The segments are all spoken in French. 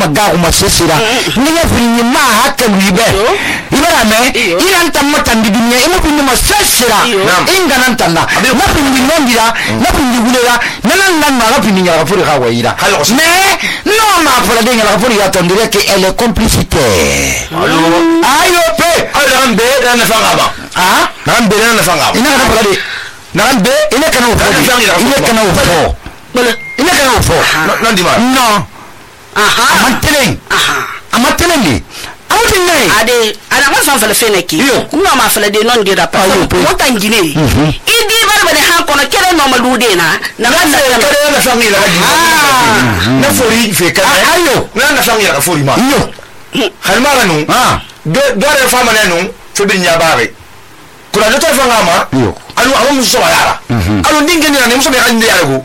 magaru masesira niya fini ma hakka wibe ibara me ina ntamma tandidunya imo fini masesira inga nantanda na fini nondira na fini gulera nan ma fini ya furi hawaira mais non ma fura de la furi ya tondire que elle est complicité ayo pe alambe na fangaba nambe na fangaba ina na fura de nambe ina kana ufo ina kana ufo non dis-moi non amatelen ade ana ma san fele feneki kuma ma fele de non dira pa mo tangine idi barba de han kono kere no malude na kere na fangi la na fori fe ka ayo na fangi la fori ma yo halmara nu do re fama nenu fe bi nyabare kula do ta fanga ma anu muso yara anu dingeni na muso be kan yara go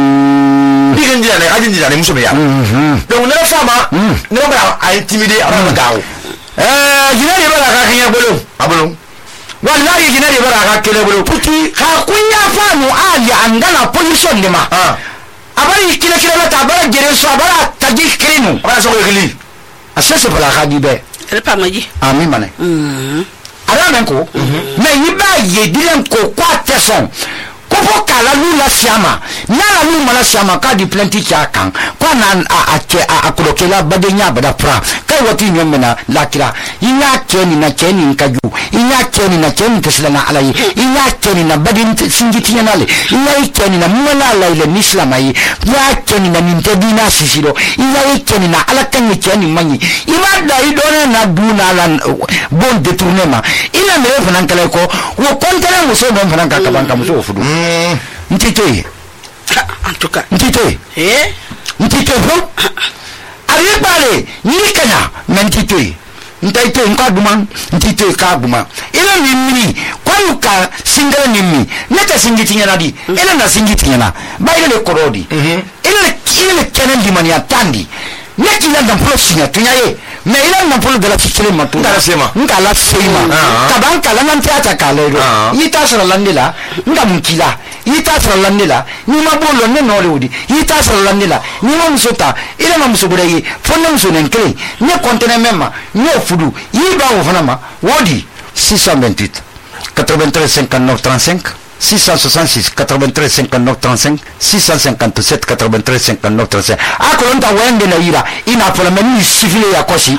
dingeni na ajin dina muso be yara donc na fama no ba a intimider aba gawo jinari bara ka kanya bolo abolo wallahi jinari bara ka kele bolo puti ha kunya fanu ali angana position de ma abari kile la tabara gere so abara taji krinu abara so geli asese pala ka dibe elle pas maji ami mane aramenko mais yiba yedilen ko kwa teson kopo kala lula siama na lu mala siama ka di plenty kan kwa na a kolokela badenya bada fra kai wati nyomena lakira inya keni na keni nkaju inya keni na keni tesla na alai inya keni na badin singitinya nale inya keni na mala la ile nislamai ya keni na nintedina sisiro inya keni na alakan keni manyi imada idone na duna lan bon détournement ina mere fanan kala ko wo kontena muso bon fanan ka banka muso fudu ntite en tout cas ntite ntite ho ari bale ni kanya mentite ntaite nkaduma ntite kaduma ile mimi kwayu ka singala nimi neta singitinya nadi ile na singitinya na ba ile korodi ile kenen di mania tandi neki na ndampulo sinya tunyaye mais il a un peu de la fikire matu ngala sema kabanka la nan tiata kalero yita sura landela ndamkila yita sura landela ni mabolo ne no lewdi yita sura landela ni mamsota ile mamsubureyi fonna msunen kre ne kontene memma no fudu yiba wo fanama wodi 628 93 59 35 666 93 59 35 657 93 59 35 akolonta wende na ira ina pola meni sifile ya koshi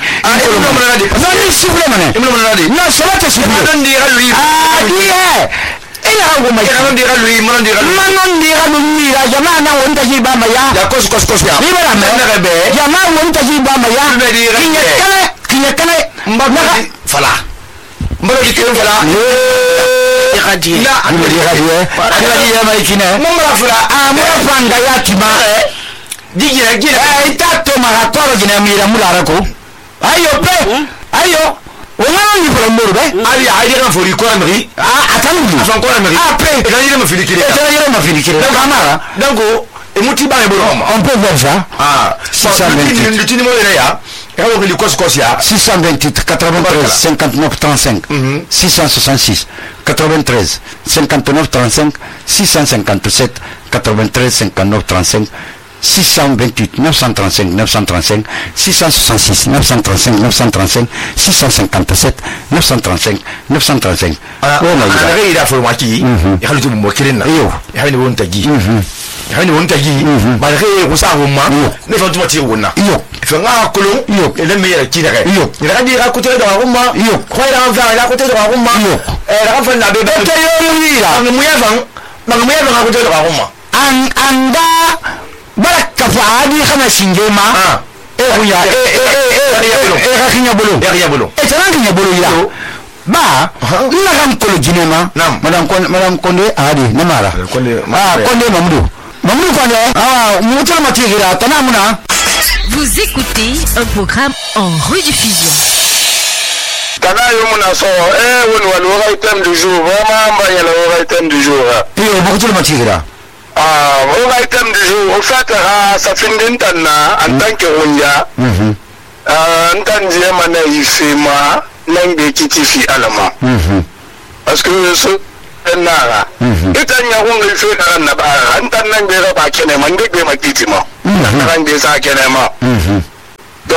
ni sifile mane no salate sifile die ina ngo mai manon dira lu mira jamaa na wonta jiba maya ya kos ya libera me jamaa wonta jiba maya kinya kale mbaba fala mbalo dikere fala iradi la iradi ya maikina mumra fula amura fanga ya kima digira itato marakoro gina mira mularako ayo pe ayo wona ni fala morbe ali aidira fori ko amri atanu afan ko amri pe la yire ma filikire donc amara donc emuti ba e borom on peut voir ça 628 le tinimo ya 628 93 59 35 666 93 59 35 657 93 59 35 628 935 935 666 935 935 657 935 935 ana ida fo maki ya halu mo kirena ya halu won taji hani won taji ba re ko sa won ne fa tuma ti wonna fa nga kolo ele me ya ki dare ila ka di ka ko te da won ma ko ila fa ila ko te da won ma la fa na be be te yo ila ngi mu ya fa ko te da won ma anda baraka fa adi khana singema huya khinya bolo tana khinya bolo ila ba ina kan kolo jinema madam konde adi namara konde mamdu mutul matigira tanamuna. Vous écoutez un programme en rediffusion. Kana yomuna so won wal item du jour vraiment ba yala item du jour mutul matigira au item du jour au fait ça finit en tant que Ronya entendre mana ifema langue kitifi alama parce que ce nara itanya hunga ife na ba antan nan be ba kene man de be makitima nan be sa kene ma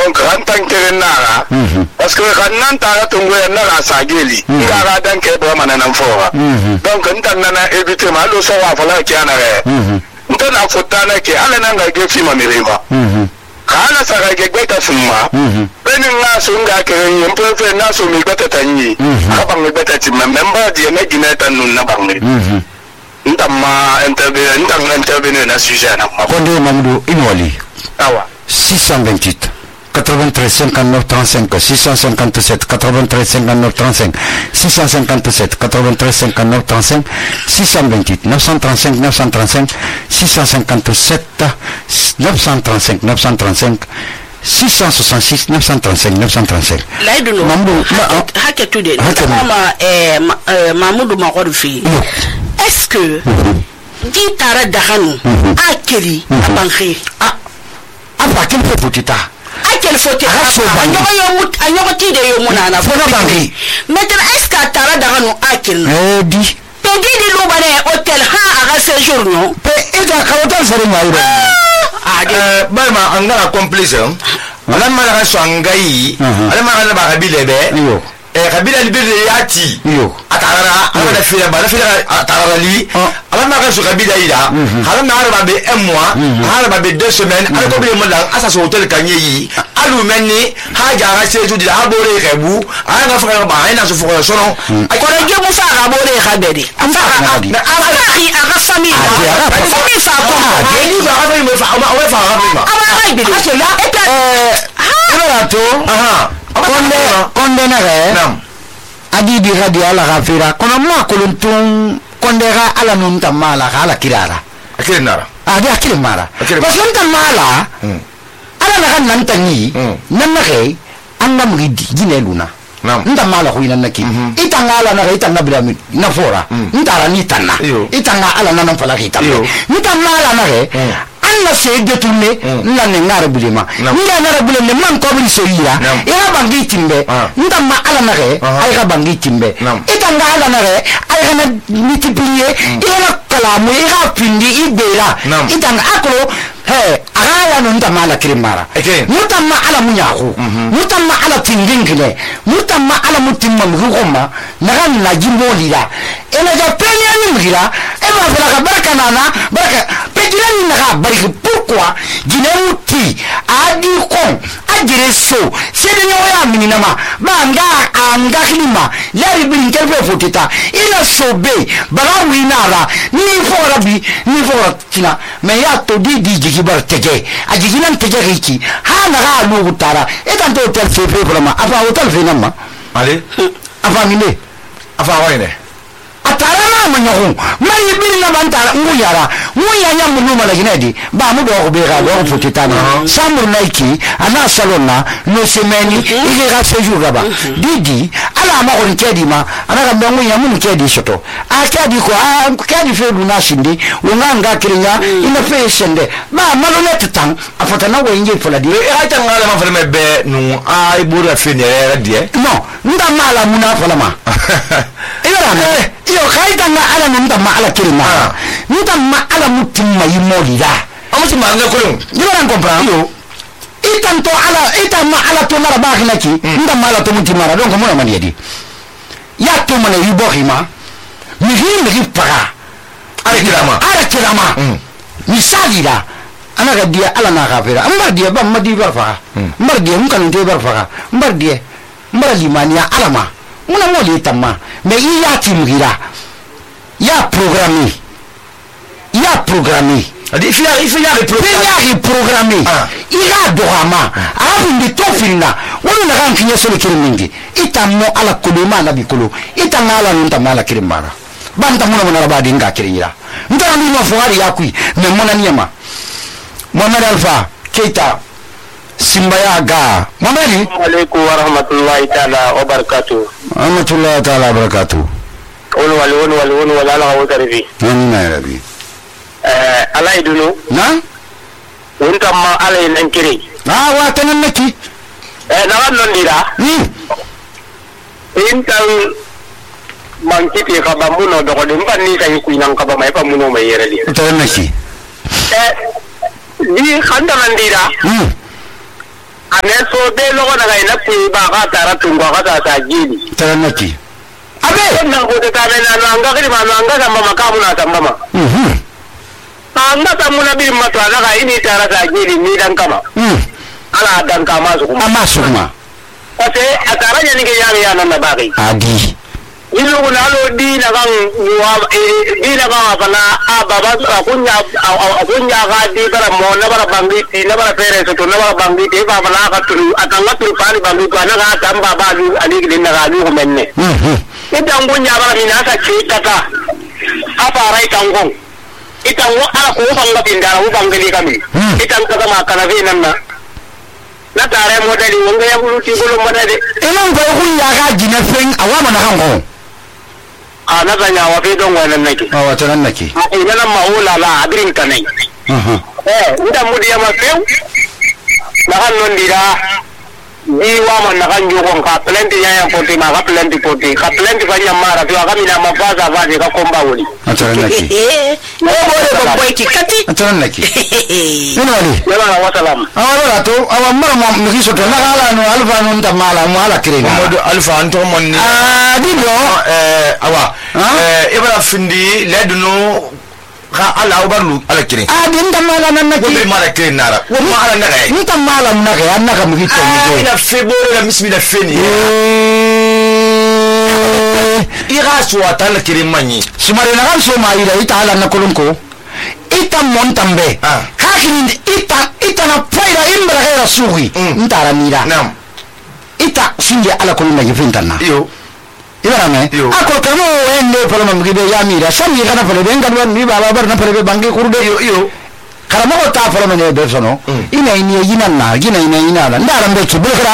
nara parce que kan nan tara tungo na la sageli ngara dan ke bo manana fora donc ntan nana éviter ma lo so wa fala ki anare ntana fotana ke ala nanga ge fi ma mirima kana sara ge gbeta summa beni nga so nga ke yin prefe na so mi gbeta tanyi aba mi gbeta ti member di na gineta nun na bangi ntama intervenir na sujet na Condé Mamadou Inwali awa 628 93 59 35 657 93 59 35 657 93 59 35 628 935 935 657 935 935 666 935 935 Laïdou Mamadou Haketude Mamadou Makorufi est-ce que dit tara dahanu akeli abankhi apa quel faut potita quel faut de yomunana maintenant est-ce que tara dahanu akeli di pedi de lobane hôtel ha aga séjour non pe eda kawata sare mairo ba ma angala complice wala mala ka swangai ala ma ala ba bilebe yo kabila libere yati yo atara ala da fira ba da fira atara li ala ma ka so kabila ida ala na arba be un mois arba be 2 semaines ala ko be mo la asa so hotel kanye yi alu menni ha jara seju di ha bore rebu ala na fara ba ina so fo so no ko re je mo fa ga bore khabedi afara akhi aga famille famille fa ko ni ba ga mo fa ma o fa ga ma ama ga bi asela ha to konde na re adi di radio ala gafira kono ma kolontung konde ga ala nun tamala ala kirara akire nara adi akire mara parce que tamala ala na kan nan tangi nan na ke anga mugidi gine luna ntamala ko ina naki itanga ala na itanga bila na fora ntara ni tanna itanga ala na nan fala kita ntamala na ke alla se détourné la ne ngara bulema nda ngara bulema man ko bi so yira ira bangi timbe ndamma ala na re ay ga bangi timbe itanga ala na re ay ga na multiplier ira kalamu ira pindi ibera itanga akolo he agala no ndamma ala kirimara mutamma ala munyaho mutamma ala tingingile mutamma ala mutimma mrugoma naga na jimbolira ela ja penya ni mgira e ba fala ka baraka nana baraka pejira ni naga barika pourquoi ginemuti adi kon adire so sede nyo ya mininama banga anga klima yari bin kelbe fotita ila sobe bara winara ni fora bi ni fora tina me ya to di jigi bar tege ajigi nan tege riki ha naga lu tara e kan to tel fe problema apa hotel fe nama ale apa mine apa waine atara na manyaho mari bin na bantara nguyara nguyanya munu mala ginedi ba mu do ko be ga do fotitani samur naiki ana salona no semeni ile ga séjour gaba didi ala ma ko kedi ma ana ga bangu ya mun kedi shoto akadi ko kedi fe du na shindi wonanga kirinya ina fe shende ba malone tutan afata na wenje fola di e ta ngala ma fele be nu ai bura fe ne die no nda mala muna fola ma iyo kaita na ala nunda ma ala kirima nunda ma ala mutimma yimolida amuti ma nga kolon dibara comprendre yo itanto ala itama ala to mara ba kinaki nunda ma ala to mutimma donc mo na maniedi ya to mana yibohima mi para ala kirama misali da ana ga dia ala na kafira ambar dia ba madi bar fa mbar dia mun kan te bar fa mbar dia mbar limania alama muna moli tamma mais il y a timgira ya programmé il faut reprogrammer il a dorama arabu ndi tofina wala na kan kinya solo kirimingi itammo ala kuluma na bikulu itangala nunta mala kirimara banta muna muna rabadi nga kirira ndara ndi mafwari yakui me mona niema Mohamed Alpha Keita Simbaya ga Mohamed alaikum wa rahmatullahi ta'ala wa barakatuh rahmatullahi ta'ala wa barakatuh wala ala wa tarifi amina ya rabbi ala idunu na wonta ma ala lankiri wa tanan naki na wannan dira intan man kiti ka ba muno do ko dum banni tay ku nan ka ba mai pa muno mai yere li tanan naki di khanda man dira aneso de logo na ina ku ba ka tara tungwa ka ta jini taranaki abe na ko de ta na anga kiri ma anga sama makamu na sama anga tamuna bi matwa na ka ini tara ta jini ni dan kama ala dan kama su kuma amasuma ose ataranya ni ke ya na bagi adi ilu kuna lo di na kan ina kan apana baba akunya ga di bara mo na bara bangiti na bara pere so to na bara bangiti ba bala ka turu atanga turu pani bangiti ana ga tamba ba du ali gidin na ga du menne ita ngunya bara ni na ka chita ka apa rai tangong ita ngo ala ko banga pindara u bangali kami ita ka ma kana ve nan na tare modeli wonga ya bulu ti bulu modeli ina ngo kunya ga jina fen awama na hango ana zanya wa fi don wannan nake wata nan nake ina nan maula la adrin kanai ida mudiya ma feu na kan non dira ni wa man na kan jogon ka plenty ya poti ma ka plenty fanya mara to ka mina mafaza ba de ka komba wuri wata nan nake no bore ko boy ki kati wata nan nake ina wali yalla wa salam awala to awamara ma mkiso to na kala no alfa no ndamala mo ala kirena modo alfa anto monni dibo awa ibara findi leduno ka ala ubarlu ala kirin din ndamala nan nake wobe mala kirin nara wo ma ala naka ni tamala naka ya naka mkiso ni ina febore la mismi la feni ira suwa tal kirin manyi sumare na kan so mai da ita ala na kolonko ita montambe kakini ita na faida imbra gaira sugi ntara mira nam ita sinje ala kolonga yifintana yo ibarame ako kamo ende palama mgibe ya mira sami kana pale benga ni baba bar na pale bangi kurde yo karamo ta palama ne be sono ina ini yinanna ina ndara mbetu bukra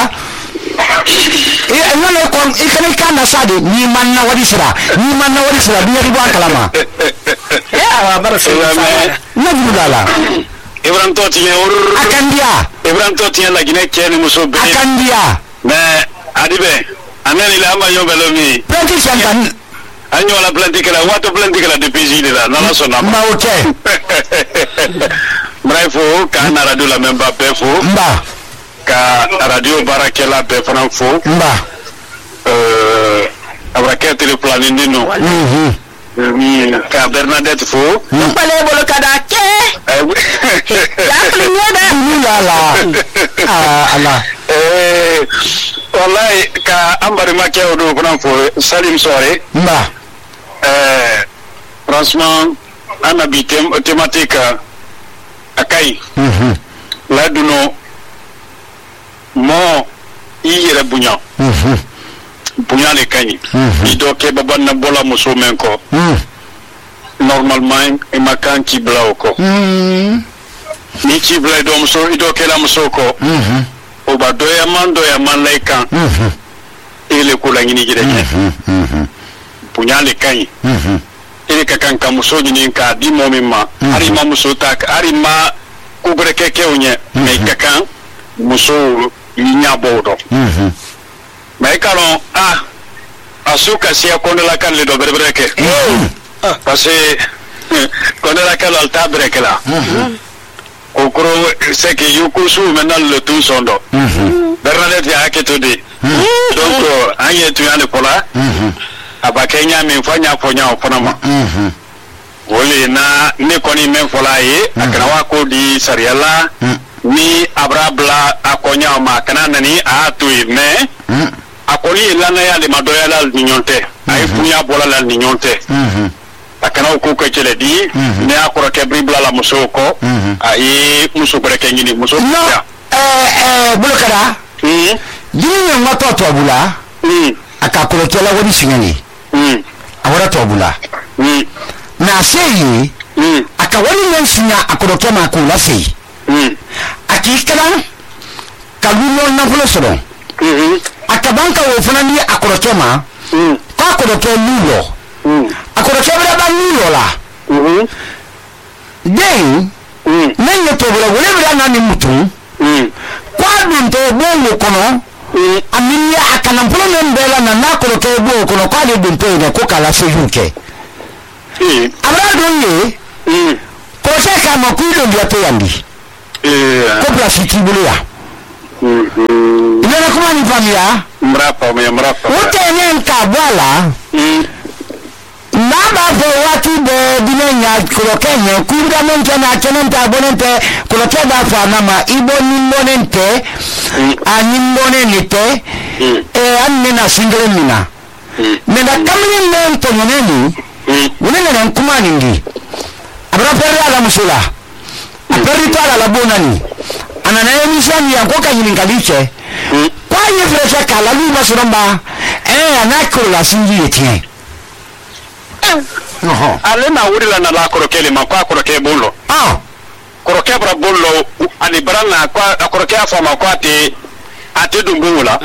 ngane kon ikane kana sade ni manna wadi sira biya ribo kalama ya bar so na budala Ibrahim to tiye Ibrahim to tiye la gine kene muso be akandia mais adibe ameni la amba yo belomi planti chantan anyo la planti kala wato planti kala depuis jide la na la sona ma ok bref ka na radio la même pas fo mba ka radio barakela be franfo mba abraka tele planning no ka Bernadette fo pale bolo kada ke ya plinyeda ala wallahi ka ambari make odo franfo salim sore mba franchement ana bi thématique akai la duno mo yere bunya bunya le kany ido ke baban na bola muso men ko normalement e makan ki bla ko ni ki bla do muso ido ke la muso ko o ba do ya man lay kan ele ko la ngini jide bunya le kany ele ka kan ka muso ni ka di momima ari ma muso tak ari ma ku gre ke onye me ka kan muso nya bodo mais kalon asuka sia konde la kan le do berbereke parce que konde la kan alta breke la okoro c'est que yuko su menal le tout sondo Bernadette ya ketodi donc anye tu yane kola abakenya me fanya fonama wole na ne koni men fola ye akana wa ko di sariala ni abrabla akonya ma kana nani a tuyi me akoni lana ya le madoya la ninyonte ay punya bola la ninyonte akana ko ko kele di ne akoro ke bribla la musoko ay muso breke ngini muso ya bulokara yini ngato to bula akakoro kela woni singani awara to bula na sei akawani nsinya akoro kema ko la sei akikala kaluno na fulo soro akabanka wo fana ni akorokema ko akoroke lulo akoroke bra ba lulo la den nenye to bra wole bra na ni mutu kwa dunto bongo kono aminya akana mpulo mbela na akoroke bo kono kwa dunto ina ko kala sejuke abra donye ko se kama kudo ndio to yandi ko plasiki bulu ya Nena kuma ni famia? Mrapa. Utene nkabwala. Naba fo wati de binenya kulokenya kuda mente na chenenta bonente kuloke da fa nama ibo nimbonente animbonenite anne na single mina nenda kamini mente nyeneni unene na nkumani ndi abra perri ala musula aperri to ala bonani anana emishani yankoka yilingaliche kwa yefresha kala lu masuramba anakuru la sinji etie ale na wuri la na la korokele ma kwa koroke bullo koroke bra bullo ali brana kwa koroke afa ma kwa te ate dumbula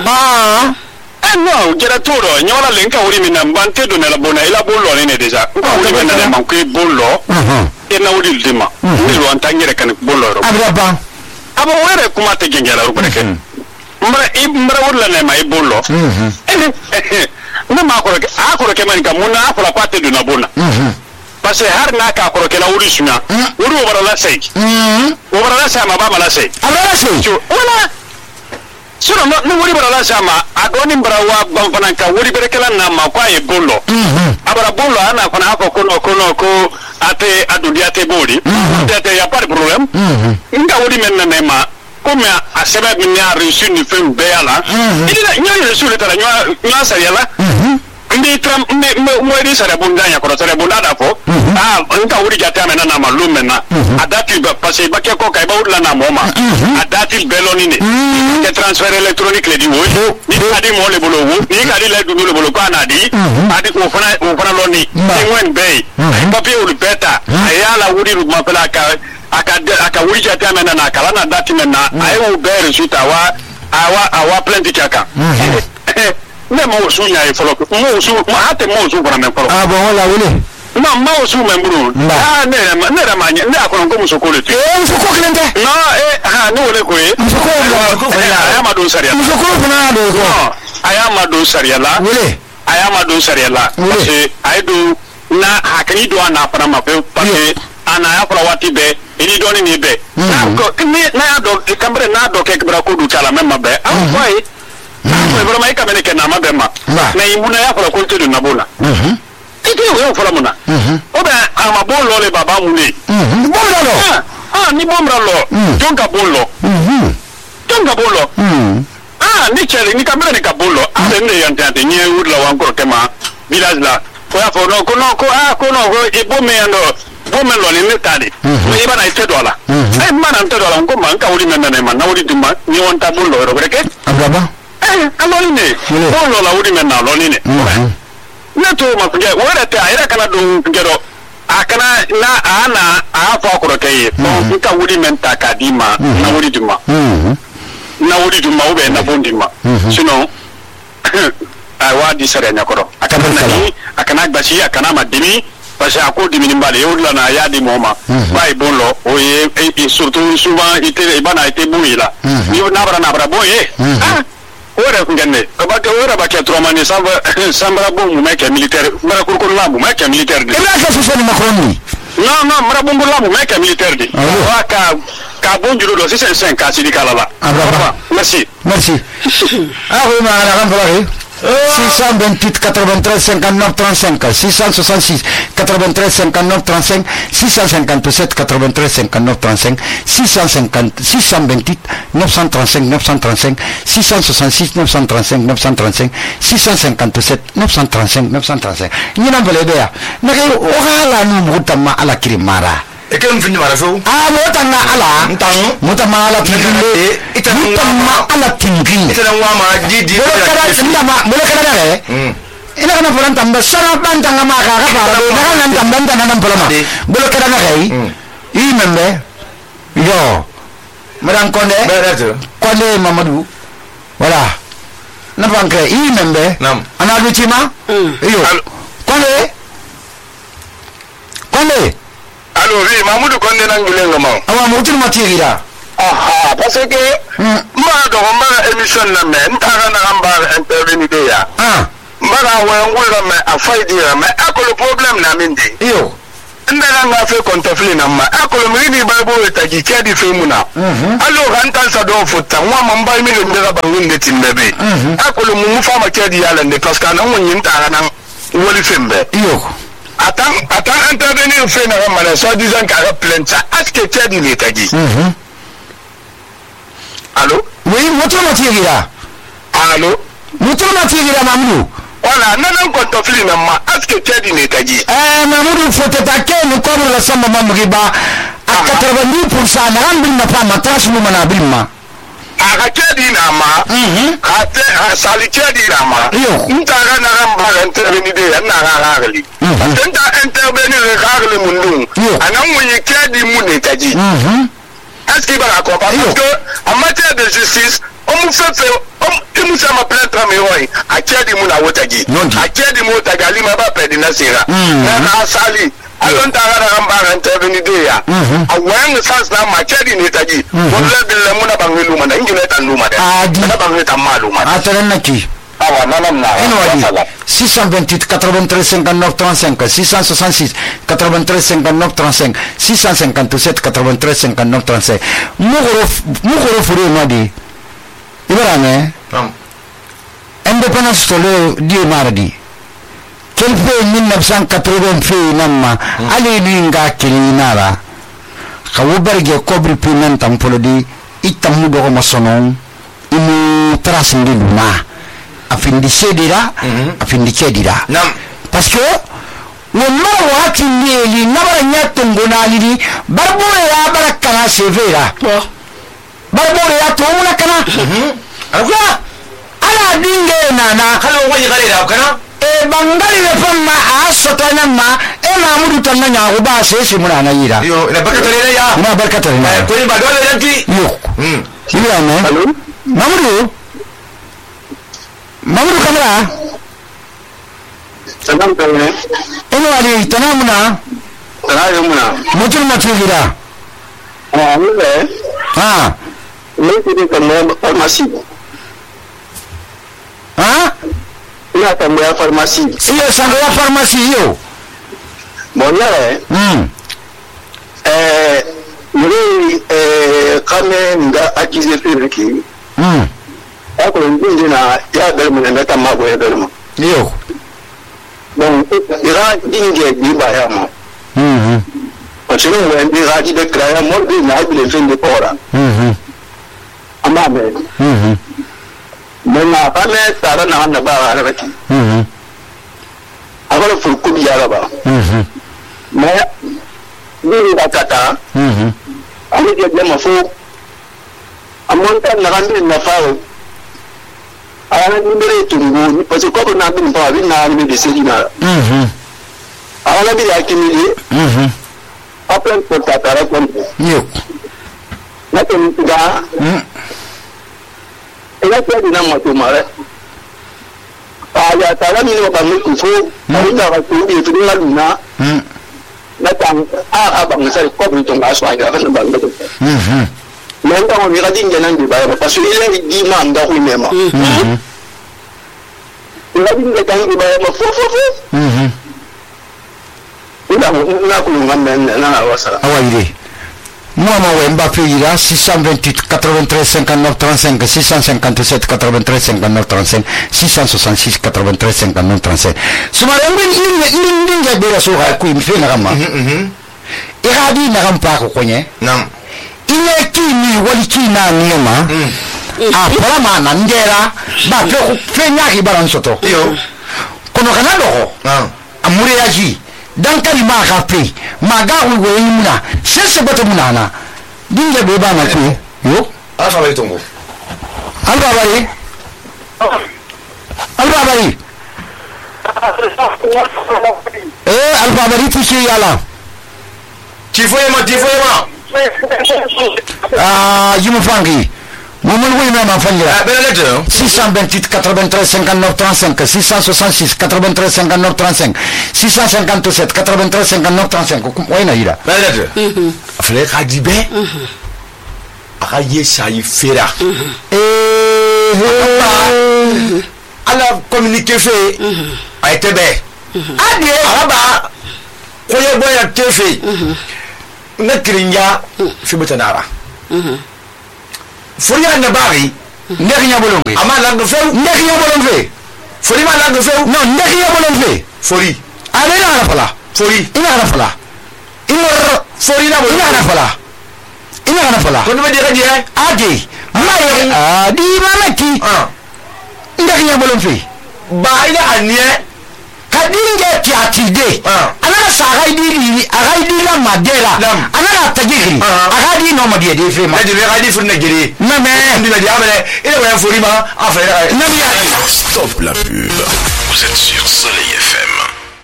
no jera turo nyola lenka wuri mina mbante do na la bona ila bullo ne deja ko wuri mina na man ko bullo na wuri dima ni lo antangere kan bullo ro abraba abo were kuma te gengela ro koreke mbra wuri la ne ma bullo na ma akoroke man ka muna afala kwate do na bona parce que har na ka akoroke la wuri suna wuri obara la sei obara la sama ba mala sei abara sei wala sura no wuri bara la sama adoni mbarawa banfana ka wuri berekela na ma kwa e bollo abara bollo ana fana hako kono ko ate adudi ate bodi ate ya pas de problème nga wuri men na ma comme a sebe min ya reçu ni fem beala il nyo reçu le tala nyo sa yala ndi tram mo edi sare bunda nya ko sare bunda da fo nka wuri jata mena na malume na adati ba passé ba ke ko kay ba wudla na moma adati beloni ne ke transfert électronique le di wo ni adi mo le bolo wo ni kadi le du le bolo ko anadi adi ko fana loni ngwen bay papier ul beta ayala wuri ru ma pela aka wuri jata mena na kala na dati mena ayo be resultat awa plainte kaka ne ma osu nya e folo mo osu ma ate mo osu bora me folo bon wala wole ma osu me mburu ne ra ma nya ne akon ko muso ko le ti muso ko klente no ne wole ko e muso ko aya ma do sariya muso ko fana do ko aya ma do sariya la wole aya ma do sariya la parce que ay do na hakani do ana para ma pe parce que ana ya folo wati be ini do ni be na ko ni na ya do kambre na do ke bra ko du kala memma be am foi pero mai kamene ke na mabema na imuna ya fala ko tedu na bona iti we fala mona oba amabolo le baba mule bomralo ni bomralo jonga bolo ni chele ni kamera ni kabolo ne yantante ni urla wankoro kema village la ko ya fo no ko e bome ando bome lo ni tadi e bana ite dola mana ite dola ko man ka wuri menna ne man na wuri duma ni wonta bolo ro breke ababa aloni ne bolo la wuri menna aloni ne ne to ma kunje wora ta ira kana dum ngero akana na ana afa ko kay ko ka wuri menta kadima na wuri duma na wuri duma ube na bondima sino awa di sare nyakoro akana bashi akana madimi parce ako dimi mbale yodla na ya di moma bai bonlo o ye surtout souvent ite bana ite buila ni na bra boye ora kungane abaka ora baka tromani sambra bomu meke militaire mara kurkuru lambu meke militaire de ila ka sosoni makroni non mara bongo lambu meke militaire de waka ka bonjuro do 65 ka sidi kala la merci oui ma ala kan fala 628 93 59 35 666 93 59 35 657 93 59 35 628 935 935 666 935 935 657 935 935 ñina bele beya nakay o hala nu mutama ala kirimara e ken fini mara fo mutama ala mutama ala tingile mutama ala tingile ita dan wama di boleh kada dare ina kana fulan tamba sana banta ngama ka para do na nan tamba nan polama boleh kada na kai I membe yo madan konde Mamadou voilà na banke I membe ana luchima yo konde allo oui Mamadou konde nan gulenga ma awa mutul matira parce que ma do ma émission na men tara na amba intervenir de ya mara wa ngula me afaidi me akolo problème na mindi yo ndana nga fe kontofli na ma akolo mini bible taji kedi fe muna allo rantan sa do futta wa man bay mi ndera bangin de timbebe akolo mu fa ma kedi yala ne parce que na wonyin tara nan woli fembe yo attends intervenir fe na ma so disant ka plainte aske kedi ne taji allo oui moto matigira allo moto matigira Mamadou wala nanan kontofli na ma aske kedi ne taji Mamadou faut attaquer comme la samba mamriba à 90% na rambil na pa matas mu mana bilma aga kedi na ma ate sali kedi na ma ntara na ramba intervenir de na rarali tenta intervenir rarali mundu anan wuyi kedi mu ne taji est-ce qu'il va la comprendre parce que en matière de justice on me fait on me fait ma plainte mais oui a kedi mu na wotaji a kedi mu tagali ma ba pedi na sira na sali alon tara ramba intervenir de ya awan sans na ma kedi ne taji wala billa mu na bangilu mana ingile tanu mana na bangilu tamalu mana atana ki awa nanam na 628 83 59 35 666 83 59 35 657 83 59 35 mugoro fure madi ibarane indépendance tole di mardi quel fait 1980 fait namma ali ninga kilinara kawuberge kobri pimen tampolodi itamu do masonon imu trasindi luma afindi sedira afindi kedira parce que le mot wati neli nabara nyatongo nalili barbore ya barakana severa barbore ya to muna kana alwa ala dinge nana kala wani gare da kana bangali le famma asotana ma Mamadou tanna nya uba sesi muna na yira yo ina barkatare ya ina barkatare na ko ni ba dole yanki yo yira ne Mamadou kamera salam kale eno ali tanamuna tanamuna mutul matigira ale le tidi comme pharmacie ina tambaya pharmacie iyo sangaya pharmacie yo bonne kame nga akize firiki ako nje na ya dalmu na tamma go ya dalmu yo bon ira dinge di ba ya mo parce que on dit radi de créer mort de na le fin de pora amma me mais na pas mais tara na ba ara bati agora furku bi ya ba mais ni da kata ani ke jama fo amonta na rambi na fawo ana nimere tungu parce que comme na bin ba bin na ni de sedina ana bi yakini après pour tatara kon yo na ke mtiga ela ke dina moto mare ya tara mi no ba mi ku fo ani ta ba ku bi tu na luna na tang ba ngasai ko bi to ngaswa ga ba ba mais on mi radin janan di ba parce que il est dit man da ku mema radin da kan di ba fo na ku ngam na wasala awayire moi Mbappé ira 628 83 59 35 657 83 59 35 666 83 59 35 sumare ngi bera so ha ku mi na kama iradi na kampa ko konye nam ile kimi wali kina niema para mana ndera ba pe fenya ki baran soto yo kono kana do amure yaji dan kali ma kape maga we muna sese boto munana dinge be ba na ku yo afa bari tongo alba bari alba bari tiki yala tifoyema yimu fangi Maman oui même en famille. 628 83 59 35 666 83 59 35 657 83 59 35 oui na ira. Balaje. Afle khadibe. Akaye sai fera. ala communiquer fait a été bé. Adie araba koye boya kefe na kirinja fi butanara foriya na bari ndeknya bolombe ama la do few ndeknya bolombe fori ma la do few non ndeknya bolombe fori ale na rafala fori ina rafala ina fori na ina rafala ina rafala ko no be dire die ade maye adi mamaki ndeknya bolombe ba ina anie kadinge tiatide ana sagaidi agaidi la madera ana tajiri agadi no madie de fema de agadi furna giri mame ndina di amene ina wa forima afere namia stop la pub. Vous êtes sur Soleil FM.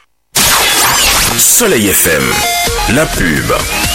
Soleil FM, la pub.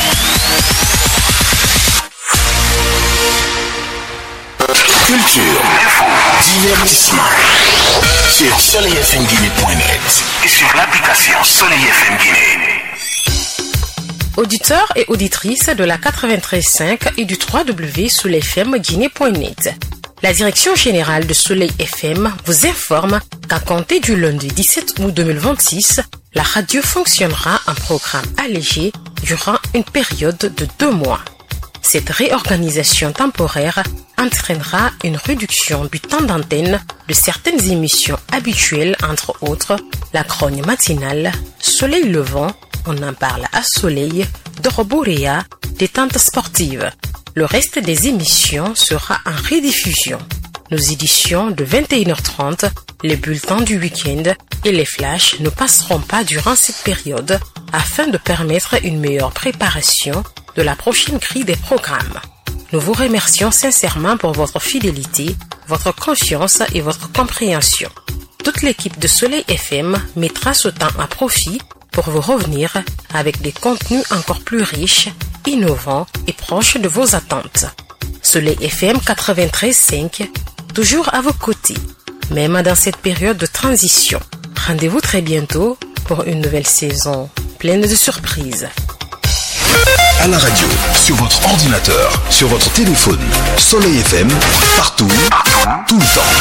Culture, divertissement. Sur soleilfmguinée.net et sur l'application Soleil FM Guinée. Auditeurs et auditrices de la 93.5 et du www.soleilfmguinée.net. La direction générale de Soleil FM vous informe qu'à compter du lundi 17 août 2026, la radio fonctionnera en programme allégé durant une période de 2 mois. Cette réorganisation temporaire entraînera une réduction du temps d'antenne de certaines émissions habituelles, entre autres la grogne matinale, Soleil levant, on en parle à Soleil, Doroborea, détente sportive. Le reste des émissions sera en rediffusion. Nos éditions de 21h30, les bulletins du week-end et les flashs ne passeront pas durant cette période afin de permettre une meilleure préparation de la prochaine grille des programmes. Nous vous remercions sincèrement pour votre fidélité, votre confiance et votre compréhension. Toute l'équipe de Soleil FM mettra ce temps à profit pour vous revenir avec des contenus encore plus riches, innovants et proches de vos attentes. Soleil FM 93.5, toujours à vos côtés, même dans cette période de transition. Rendez-vous très bientôt pour une nouvelle saison pleine de surprises. À la radio, sur votre ordinateur, sur votre téléphone, Soleil FM, partout, tout le temps.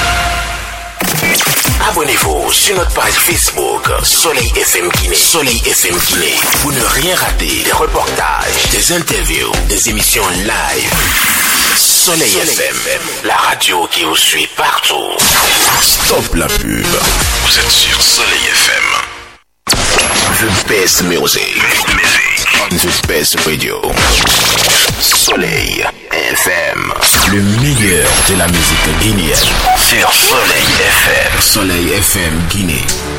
Abonnez-vous sur notre page Facebook Soleil FM Guinée. Soleil FM Guinée. Pour ne rien rater des reportages, des interviews, des émissions live. Soleil FM, la radio qui vous suit partout. Stop la pub. Vous êtes sur Soleil FM. The best music. The best radio. Soleil FM. Le meilleur de la musique guinéenne. Sur Soleil FM. Soleil FM Guinée.